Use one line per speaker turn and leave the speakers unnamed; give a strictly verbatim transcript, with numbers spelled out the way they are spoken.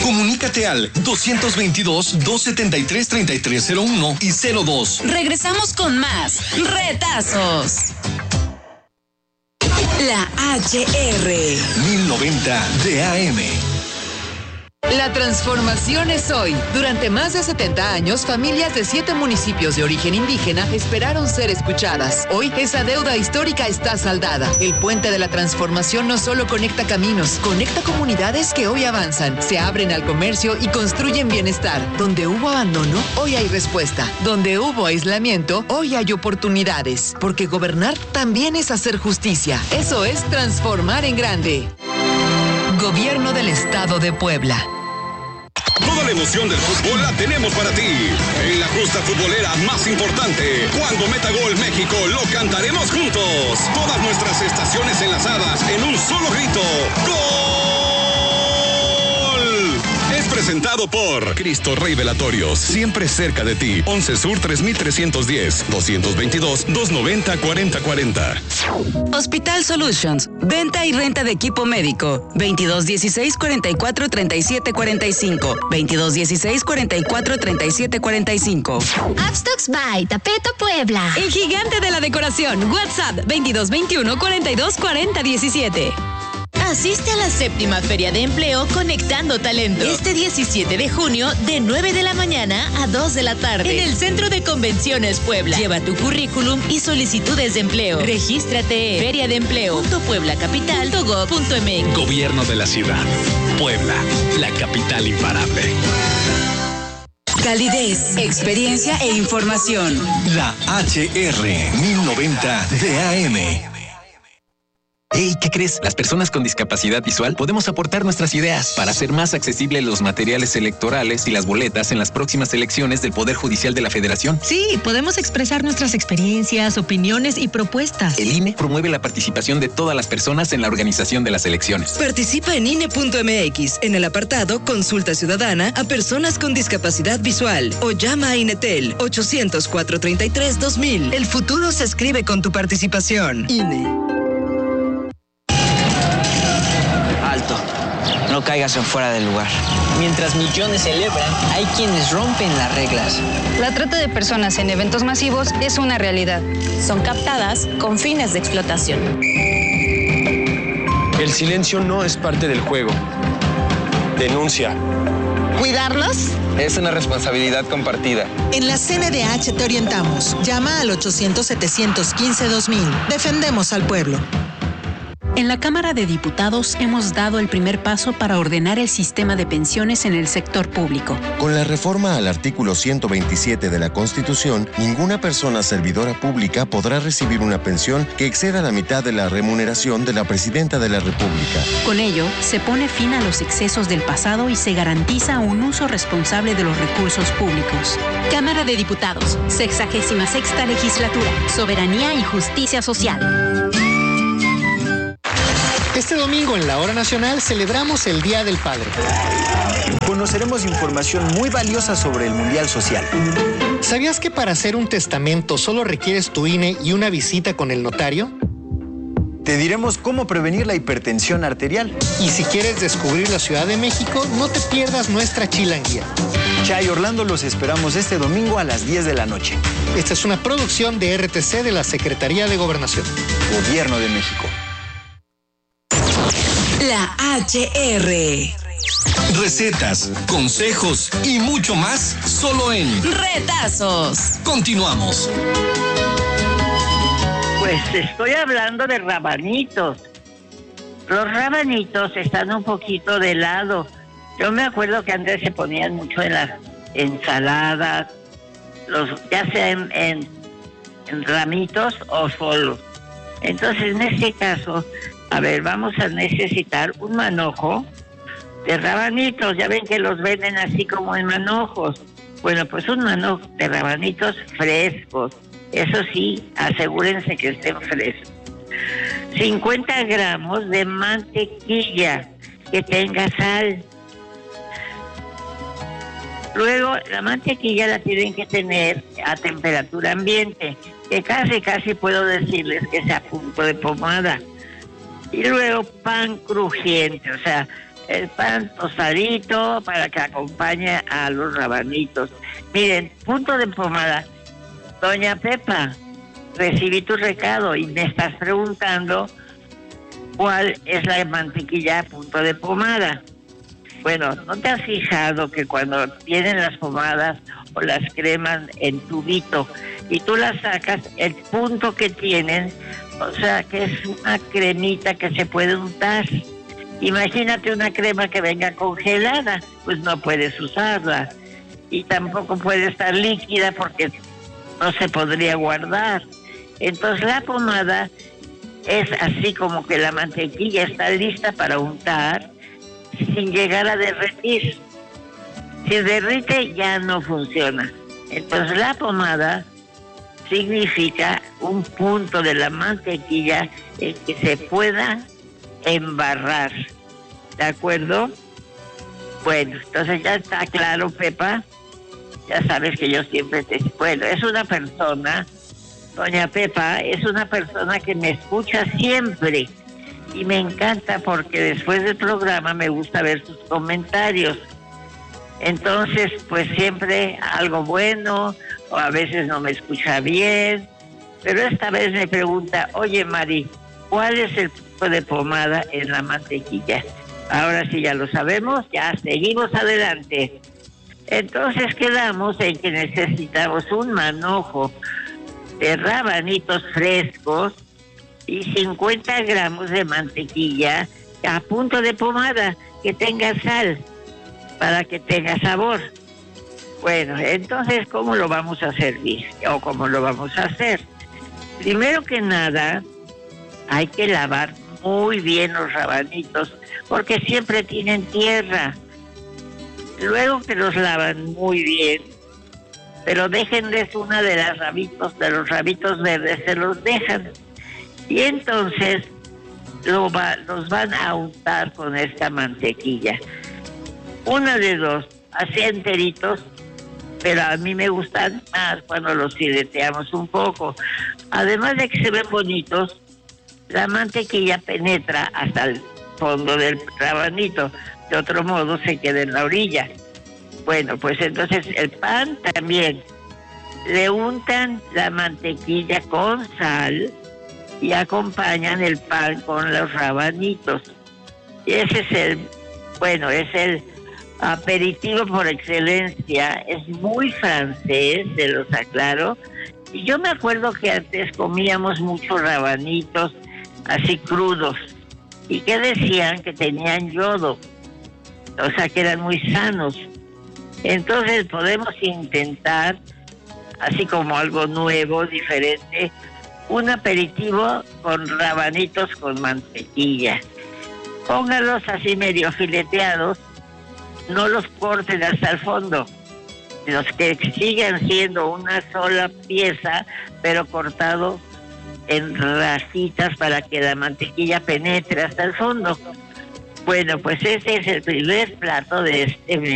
Comunícate al dos veintidós, dos setenta y tres, treinta y tres cero uno y cero dos.
Regresamos con más retazos. La H R
mil noventa de A M.
La transformación es hoy. Durante más de setenta años, familias de siete municipios de origen indígena esperaron ser escuchadas. Hoy, esa deuda histórica está saldada. El puente de la transformación no solo conecta caminos, conecta comunidades que hoy avanzan, se abren al comercio y construyen bienestar. Donde hubo abandono, hoy hay respuesta. Donde hubo aislamiento, hoy hay oportunidades. Porque gobernar también es hacer justicia. Eso es transformar en grande. Gobierno del Estado de Puebla.
Toda la emoción del fútbol la tenemos para ti. En la justa futbolera más importante, cuando meta gol México, lo cantaremos juntos. Todas nuestras estaciones enlazadas en un solo grito. ¡Gol! Es presentado por Cristo Rey Velatorios, siempre cerca de ti. once Sur tres mil trescientos diez, doscientos veintidós, doscientos noventa, cuarenta cuarenta.
Hospital Solutions, venta y renta de equipo médico. veintidós dieciséis, cuarenta y cuatro, treinta y siete cuarenta y cinco. veintidós dieciséis, cuarenta y cuatro, treinta y siete cuarenta y cinco.
Upstocks by Tapeto Puebla.
El gigante de la decoración. WhatsApp veintidós veintiuno, cuarenta y dos, cuarenta diecisiete.
Asiste a la séptima Feria de Empleo Conectando Talento. Este diecisiete de junio, de nueve de la mañana a dos de la tarde. En el Centro de Convenciones Puebla. Lleva tu currículum y solicitudes de empleo. Regístrate en feria de empleo punto puebla capital punto gob punto m x.
Gobierno de la ciudad. Puebla, la capital imparable.
Calidez, experiencia e información.
La H R mil noventa de A M.
Hey, ¿qué crees? Las personas con discapacidad visual podemos aportar nuestras ideas para hacer más accesibles los materiales electorales y las boletas en las próximas elecciones del Poder Judicial de la Federación.
Sí, podemos expresar nuestras experiencias, opiniones y propuestas.
El I N E promueve la participación de todas las personas en la organización de las elecciones.
Participa en I N E punto m x en el apartado Consulta Ciudadana a personas con discapacidad visual o llama a INETEL ochocientos, cuatrocientos treinta y tres, dos mil. El futuro se escribe con tu participación. I N E.
No caigas en fuera del lugar. Mientras millones celebran, hay quienes rompen las reglas.
La trata de personas en eventos masivos es una realidad.
Son captadas con fines de explotación.
El silencio no es parte del juego. Denuncia.
¿Cuidarlos?
Es una responsabilidad compartida.
En la C N D H te orientamos. Llama al ochocientos, setecientos quince, dos mil. Defendemos al pueblo.
En la Cámara de Diputados hemos dado el primer paso para ordenar el sistema de pensiones en el sector público.
Con la reforma al artículo ciento veintisiete de la Constitución, ninguna persona servidora pública podrá recibir una pensión que exceda la mitad de la remuneración de la Presidenta de la República.
Con ello, se pone fin a los excesos del pasado y se garantiza un uso responsable de los recursos públicos.
Cámara de Diputados, sexagésima sexta legislatura, soberanía y justicia social.
Este domingo en la Hora Nacional celebramos el Día del Padre.
Conoceremos información muy valiosa sobre el Mundial Social.
¿Sabías que para hacer un testamento solo requieres tu I N E y una visita con el notario?
Te diremos cómo prevenir la hipertensión arterial.
Y si quieres descubrir la Ciudad de México, no te pierdas nuestra chilanguía.
Chay Orlando, los esperamos este domingo a las diez de la noche.
Esta es una producción de R T C de la Secretaría de Gobernación.
Gobierno de México.
La H R.
Recetas, consejos y mucho más solo en
Retazos.
Continuamos.
Pues estoy hablando de rabanitos. Los rabanitos están un poquito de lado. Yo me acuerdo que antes se ponían mucho en las ensaladas, los, ya sea en, en, en ramitos o solos. Entonces, en este caso, a ver, vamos a necesitar un manojo de rabanitos. Ya ven que los venden así como en manojos. Bueno, pues un manojo de rabanitos frescos. Eso sí, asegúrense que estén frescos. cincuenta gramos de mantequilla que tenga sal. Luego, la mantequilla la tienen que tener a temperatura ambiente, que casi, casi puedo decirles que sea a punto de pomada. Y luego pan crujiente, o sea, el pan tostadito para que acompañe a los rabanitos. Miren, punto de pomada. Doña Pepa, recibí tu recado y me estás preguntando cuál es la mantequilla a punto de pomada. Bueno, ¿no te has fijado que cuando tienen las pomadas o las cremas en tubito y tú las sacas, el punto que tienen, o sea, que es una cremita que se puede untar? Imagínate una crema que venga congelada, pues no puedes usarla. Y tampoco puede estar líquida porque no se podría guardar. Entonces la pomada es así como que la mantequilla está lista para untar sin llegar a derretir. Si derrite ya no funciona. Entonces la pomada significa un punto de la mantequilla en que se pueda embarrar. ¿De acuerdo? Bueno, entonces ya está claro, Pepa. Ya sabes que yo siempre te... Bueno, es una persona, doña Pepa, es una persona que me escucha siempre. Y me encanta porque después del programa me gusta ver sus comentarios. Entonces, pues siempre algo bueno, o a veces no me escucha bien. Pero esta vez me pregunta, oye Mari, ¿cuál es el punto de pomada en la mantequilla? Ahora sí ya lo sabemos, ya seguimos adelante. Entonces quedamos en que necesitamos un manojo de rabanitos frescos y cincuenta gramos de mantequilla a punto de pomada, que tenga sal, para que tenga sabor. Bueno, entonces, ¿cómo lo vamos a servir? ¿O cómo lo vamos a hacer? Primero que nada, hay que lavar muy bien los rabanitos, porque siempre tienen tierra. Luego que los lavan muy bien, pero déjenles una de las rabitos, de los rabitos verdes, se los dejan. Y entonces lo va, los van a untar con esta mantequilla. Una de dos, así enteritos, pero a mí me gustan más cuando los fileteamos un poco. Además de que se ven bonitos, la mantequilla penetra hasta el fondo del rabanito. De otro modo se queda en la orilla. Bueno, pues entonces el pan también. Le untan la mantequilla con sal y acompañan el pan con los rabanitos. Y ese es el, bueno, es el aperitivo por excelencia. Es muy francés, se los aclaro. Y yo me acuerdo que antes comíamos muchos rabanitos así crudos. Y que decían que tenían yodo. O sea, que eran muy sanos. Entonces podemos intentar, así como algo nuevo, diferente, un aperitivo con rabanitos con mantequilla. Póngalos así medio fileteados, no los corten hasta el fondo, los que sigan siendo una sola pieza, pero cortado en rajitas para que la mantequilla penetre hasta el fondo. Bueno, pues ese es el primer plato de este mes.